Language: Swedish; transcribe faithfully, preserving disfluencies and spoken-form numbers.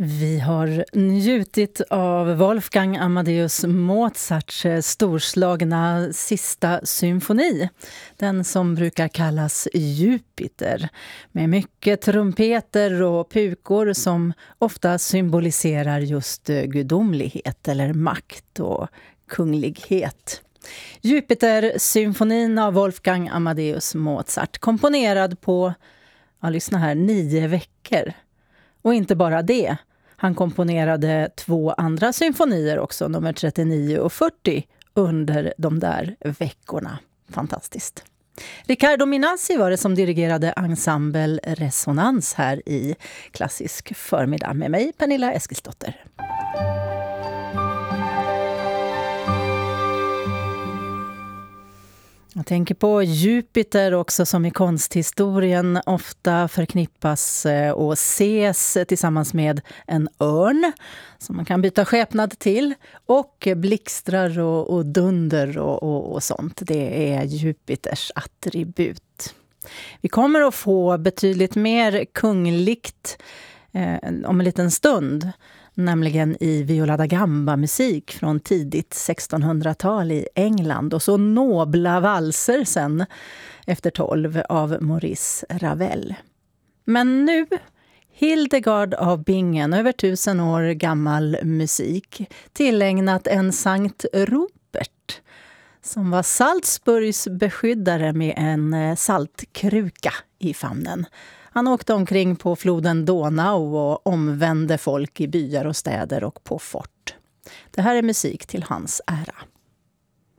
Vi har njutit av Wolfgang Amadeus Mozarts storslagna sista symfoni. Den som brukar kallas Jupiter. Med mycket trumpeter och pukor som ofta symboliserar just gudomlighet eller makt och kunglighet. Jupiter-symfonin av Wolfgang Amadeus Mozart. Komponerad på, ja, lyssna här, nio veckor. Och inte bara det. Han komponerade två andra symfonier också, nummer trettionio och fyrtio, under de där veckorna. Fantastiskt. Riccardo Minassi var det som dirigerade ensemble Resonans här i Klassisk förmiddag med mig, Pernilla Eskilsdotter. Jag tänker på Jupiter också, som i konsthistorien ofta förknippas och ses tillsammans med en örn som man kan byta skepnad till, och blixtrar och, och dunder och, och, och sånt. Det är Jupiters attribut. Vi kommer att få betydligt mer kungligt eh, om en liten stund. Nämligen i Viola da Gamba-musik från tidigt sextonhundratal i England. Och så nobla valser sen efter tolv av Maurice Ravel. Men nu Hildegard av Bingen, över tusen år gammal musik. Tillägnat en Sankt Rupert som var Salzburgs beskyddare med en saltkruka i famnen. Han åkte omkring på floden Donau och omvände folk i byar och städer och på fort. Det här är musik till hans ära.